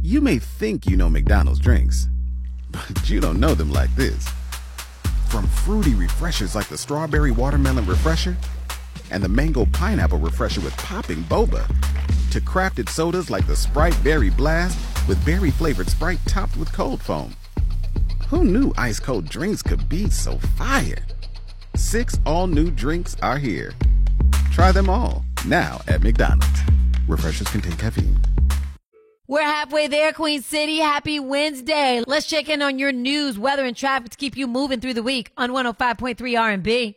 You may think you know McDonald's drinks, but you don't know them like this. From fruity refreshers like the Strawberry Watermelon Refresher and the Mango Pineapple Refresher with popping boba, to crafted sodas like the Sprite Berry Blast with berry-flavored Sprite topped with cold foam. Who knew ice-cold drinks could be so fire? 6 all-new drinks are here. Try them all, now at McDonald's. Refreshers contain caffeine. We're halfway there, Queen City. Happy Wednesday. Let's check in on your news, weather, and traffic to keep you moving through the week on 105.3 R&B.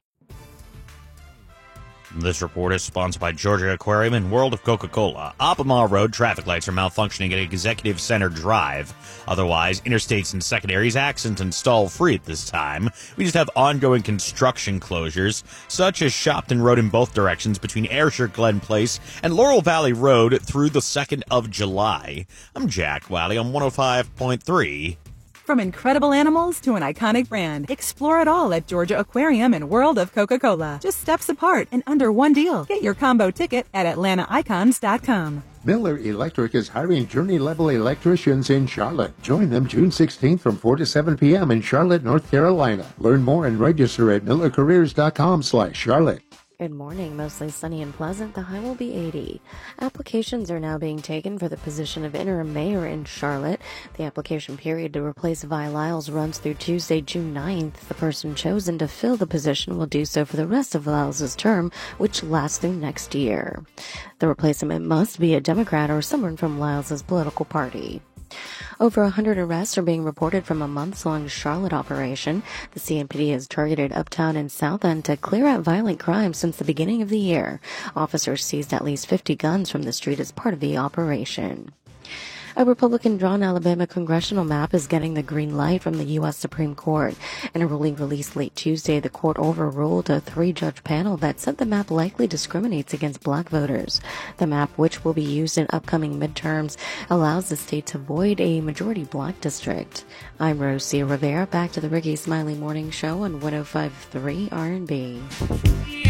This report is sponsored by Georgia Aquarium and World of Coca-Cola. Oppenmar Road traffic lights are malfunctioning at Executive Center Drive. Otherwise, interstates and secondaries accident and stall free at this time. We just have ongoing construction closures, such as Shopton Road in both directions between Ayrshire Glen Place and Laurel Valley Road through the 2nd of July. I'm Jack Wiley on 105.3. From incredible animals to an iconic brand, explore it all at Georgia Aquarium and World of Coca-Cola. Just steps apart and under one deal. Get your combo ticket at AtlantaIcons.com. Miller Electric is hiring journey-level electricians in Charlotte. Join them June 16th from 4 to 7 p.m. in Charlotte, North Carolina. Learn more and register at millercareers.com/Charlotte. Good morning. Mostly sunny and pleasant. The high will be 80. Applications are now being taken for the position of interim mayor in Charlotte. The application period to replace Vi Lyles runs through Tuesday, June 9th. The person chosen to fill the position will do so for the rest of Lyles' term, which lasts through next year. The replacement must be a Democrat or someone from Lyles' political party. Over 100 arrests are being reported from a months-long Charlotte operation. The CMPD has targeted Uptown and South End to clear out violent crime since the beginning of the year. Officers seized at least 50 guns from the street as part of the operation. A Republican-drawn Alabama congressional map is getting the green light from the U.S. Supreme Court. In a ruling released late Tuesday, the court overruled a 3-judge panel that said the map likely discriminates against black voters. The map, which will be used in upcoming midterms, allows the state to void a majority black district. I'm Rosia Rivera. Back to the Ricky Smiley Morning Show on 105.3 R&B.